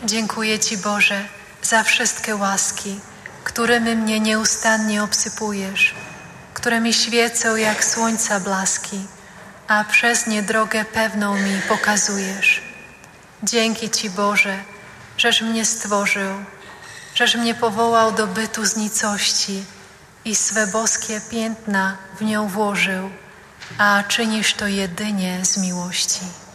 Dziękuję Ci, Boże, za wszystkie łaski, którymi mnie nieustannie obsypujesz, które mi świecą jak słońca blaski, a przez nie drogę pewną mi pokazujesz. Dzięki Ci, Boże, żeś mnie stworzył, żeś mnie powołał do bytu z nicości i swe boskie piętna w nią włożył, a czynisz to jedynie z miłości.